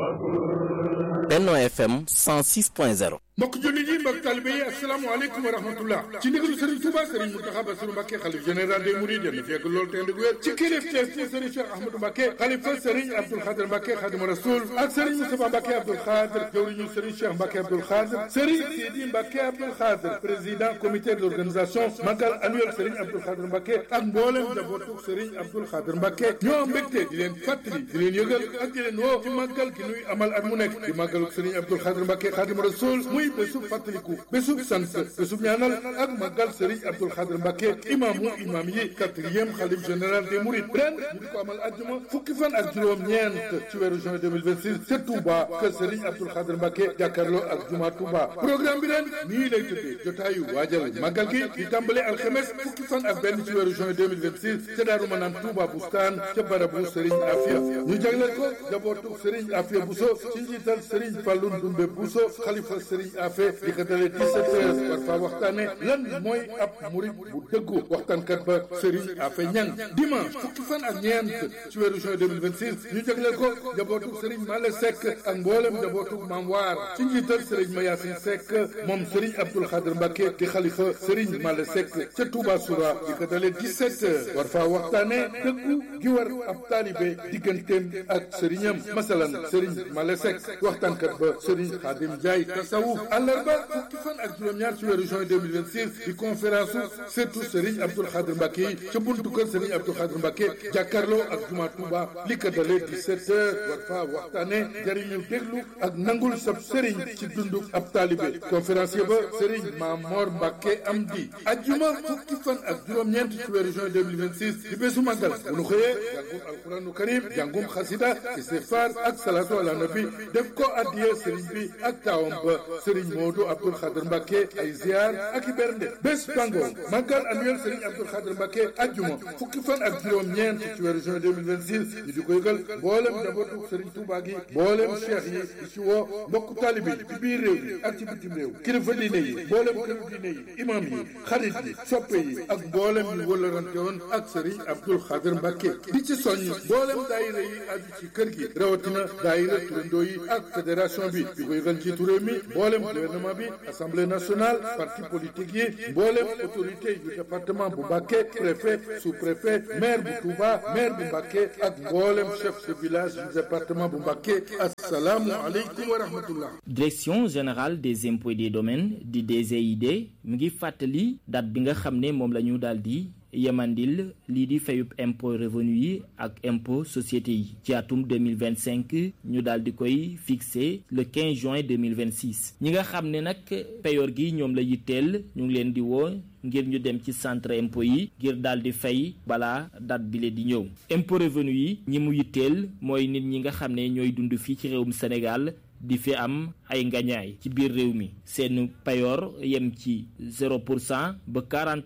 Benno FM 106.0. mbokk jullit yi mbokk taalibe yi asalaamaaleykum wa rahmatullah ci ndigalu Serigne Touba Serigne Mountakha Bassirou Mbacké xalif général des Mourides yéen a fekk loolu te ndig wér ci kilifteef ci Serigne Cheikh Ahmadou Mbacké xalifa Serigne Abdoul Khadr Mbacké Khadimu Rasoul ak Serigne Moustapha Mbacké Abdoul Khadr jawriñu Serigne Cheikh Mbacké Abdoul Khadr Serigne Sidi Mbacké Abdoul Khadr président comité d'organisation magal annuel Serigne Abdoul Khadr Mbacké ak mboolem njabootu Serigne Abdoul Khadr Mbacké ñoo mbégte di leen fàttali di leen yëgal ak di leen woo ci màggal gi nuy amal at mu nekk di màggalu Serigne Abdoul Khadr Mbacké Khadimu Rasoul muy bésub fàttaliku bésub sant bésub ñaanal ak màggal Serigne Abdoul Khadr Mbacké imaamu imaam yi 4e xalif général des Mourides ren ñu di ko amal àjjuma fukki fan ak juróom-ñeent ci weeru juin 2026 ca Touba kër Serigne Abdoul Khadr Mbacké jàkkaarloo ak juma Touba programme bi ren nii lay tëddee jotaayu waajal màggal gi di tàmbale alxames fukki fan ak benn ci weeru juin 2026 ca Daaru Manaan Touba Bustaan ca barabu Serigne Afia ñu jagleel ko jabootu Serigne Afia Bousso ci njiital Serigne Fallou Ndoumbe Bousso xalifa Serigne Afia di ko dalee 17h war faa waxtaane lan mooy ab murid bu dëggu waxtaankat ba Serigne Afia Ñang dimanche fukki fan ak ñeent ci weeru juin 2026 ñu jagleel ko jabootu Serigne Male Seck ak mboolem jabootu Maam Waar ci njiital Serigne Mayasin Seck moom Serigne Abdoul Khadr Mbacké di xalifa Serigne Male Seck ca Touba Soura di ko dalee 17h war faa waxtaane dëggu gi war ab taalibe digganteem ak Serignam masalan Serigne Male Seck waxtaankat ba Serigne Khadim Ndiaye tasawuf àllarba fukki fan ak juróom-ñaar ci weeru juin 2026 di conférence surtout Serigne Abdoul Khadr Mbacké yi ca buntu kër Serigne Abdoul Khadr Mbacké jàkkaarloo ak juma Touba li ko dalee 17h war faa waxtaane jariñu déglu ak nangul sab Serigne ci dundu ab taalibe conférencier ba Serigne Mamor Mbacké Amdi ajjuma fukki fan ak juróom-ñeent ci weeru juin 2026 di bésu màggal bu nu xëyee jàngum alquranu karim jàngum xasida istighfar ak salatu ala nabi def ko addiye Serigne bi ak taawam ba Serigne Modou Abdoul Khadr Mbacké ay ziar ak i bernde bés bango màggal annuel Serigne Abdoul Khadr Mbacké ajjuma fukki fan ak juróom-ñeent ci weeru juin 2026 ñu di ko yëgal mboolem njabootu Serigne Touba gi mboolem cheikh yi di ci woo mbokku taalibe yi ci biir réew mi ak ci bitim réew kilifa diine yi mboolem këru diine yi imam yi xarit yi soppe yi ak mboolem ñu wëllarante woon ak Serigne Abdoul Khadr Mbacké di ci soññ mboolem daayira yi aju ci kër gi rawatina daayira turandoo yi ak fédération bi di ko yëgal ci réew mi mboolem gouvernement bi assemblée nationale parti politique yi mboolem autorité yu département bu Mbacké préfet sous-préfet maire bu Touba maire bu Mbacké ak mboolem chef de village du département bu Mbacké assalaamu aleykum wa rahmatullah. Direction générale des impôts et des domaines di DGID mu ngi fàttali date bi nga xam ne moom la ñu daal di yemandil lii di fayub impôt revenu yi ak impôt société yi ci atum 2025 ñu daal di koy fixé le 15 juin 2026 ñi nga xam ne nag payoor gi ñoom la yitteel ñu ngi leen di woo ngir ñu dem ci centre impôt yi ngir daal di fay balaa date bile di ñëw impôt revenu yi ñi mu yitteel mooy nit ñi nga xam ne ñooy dund fii ci réewum Sénégal di fi am ay ngañaay ci biir réew mi seen payoor yem ci 0% ba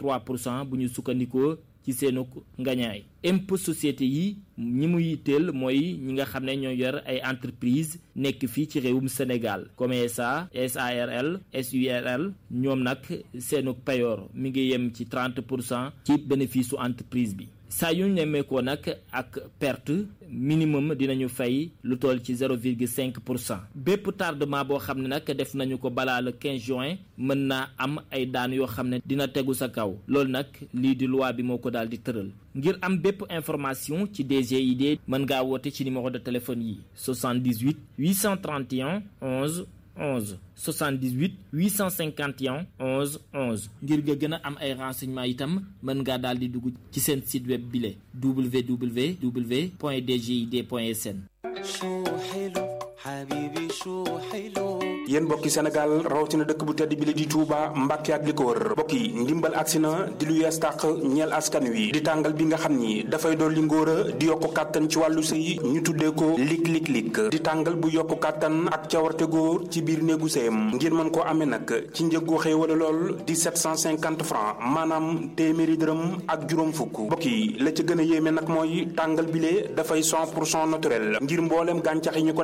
43% bu ñu sukkandikoo ci seenu ngañaay impôt société yi ñi mu yitteel mooy ñi nga xam ne ñoo yor ay entreprise nekk fii ci réewum Sénégal comme SA SARL SURL ñoom nag seenu payoor mi ngi yem ci 30% ci bénéfice su entreprise bi saa yu nemmeekoo nag ak perte minimum dinañu fay lu toll ci 0,5%. bépp tardement boo xam ne nag def nañu ko balaa le 15 juin mën naa am ay daan yoo xam ne dina tegu sa kaw loolu nag lii di loi bi moo ko daal di tëral ngir am bépp information ci DGID mën ngaa woote ci numéro de téléphone yi 78 831 11 11 78 851 11 11 ngir nga gën a am ay renseignements itam mën ngaa daal di dugg ci seen site web bile www.dgid.sn. yéen mbokki Sénégal rawatina dëkk bu tedd bi la di Touba Mbacké ak li ko wër mbokk yi ndimbal agsi na di lu yees tàq ñeel askan wi di tàngal bi nga xam ni dafay dolli ngóora di yokku kàttan ci wàllu sëy ñu tuddee ko lik di tàngal bu yokku kàttan ak cawarte góor ci biir néegu sëyam ngir mën koo amee nag ci njëggu xéewala lool di 750 francs maanaam téeméeri dërëm ak juróom fukk mbokk yi la ca gën a yéeme nag mooy tàngal bile dafay 100% naturel ngir mboolem gàncax yi ñu ko defaree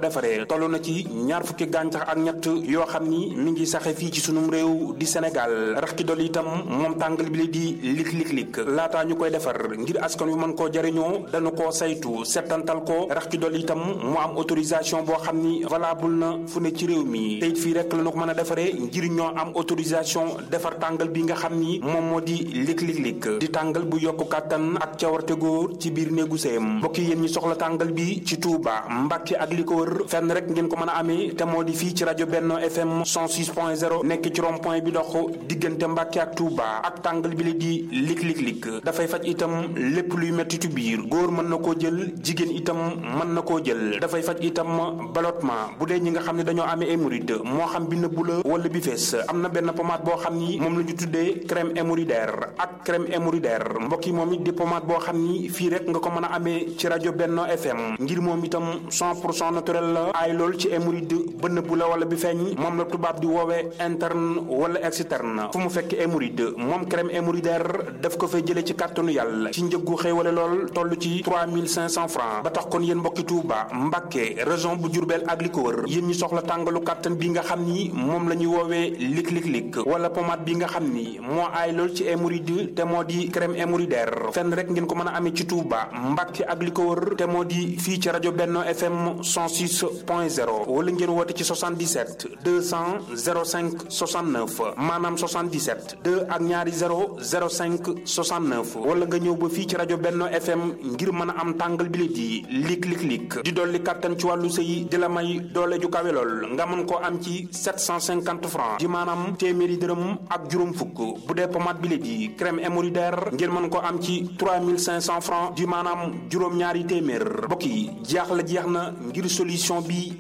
toll na ci ñaar fukki gàncax ak ñett yoo xam ni mi ngi saxe fii ci sunum réew di Sénégal rax ki dolli itam moom tàngal bi la di lik laataa ñu koy defar ngir askan wi mën koo jariñoo dañu koo saytu settantal ko rax ki dolli itam mu am autorisation boo xam ni valable na fu ne ci réew mi te it fii rek la ñu ko mën a defaree ngir ñoo am autorisation defar tàngal bi nga xam ni moom moo di lik di tàngal bu yokku kàttan ak cawarte góor ci biir néegu sëyam mbokk yi yéen ñi soxla tàngal bi ci Touba Mbàkke ak li ko wër fenn rek ngeen ko mën a amee te moo di fii ci rajo Benno FM 106.0 nekk ci rond-point bi dox diggante Mbàkke ak Touba ak tàngal bi la di lik dafay faj itam lépp luy mettitu biir góor mën na koo jël jigéen itam mën na koo jël dafay faj itam ballottement bu dee ñi nga xam ne dañoo amee hémorroïde moo xam bi nëbbu la wala bi fees am na benn pommade boo xam ni moom la ñu tuddee crème hémorroïdaire ak crème hémorroïdaire mbokk yi moom it di pommade boo xam ni fii rek nga ko mën a amee ci rajo Benno FM ngir moom itam 100% naturel la aay lool ci hémorroïde ba nëbbu la wala bi feeñ moom la tubaab di woowee interne wala externe fu mu fekk hémorroïde moom crème hémorroïdaire daf ko fay jëlee ci kàttanu yàlla ci njëggu xéewale lool toll ci 3500 francs ba tax kon yéen mbokki Touba Mbàkke région bu Diourbel ak li ko wër yéen ñi soxla tàngalu kàttan bi nga xam ni moom la ñuy woowee lik wala pommade bi nga xam ni moo aay lool ci hémorroïde te moo di crème hémorroïdaire fenn rek ngeen ko mën a amee ci Touba Mbàkke ak li ko wër te moo di fii ci rajo Benno FM 106.0 wala ngeen woote ci 77 200 05 69 maanaam 77 2 ak ñaari 0 05 69 wala nga ñëw ba fii ci rajo Benno FM ngir mën a am tàngal bi di lik di dolli kàttan ci wàllu sëy di la may doole ju kawe lool nga mën koo am ci 750 francs di maanaam téeméeri dërëm ak juróom fukk bu dee pommade bi di crème hémorroïdaire ngeen mën koo am ci 3500 francs di maanaam juróom-ñaari téeméer mbokk yi jeex na ngir solution bi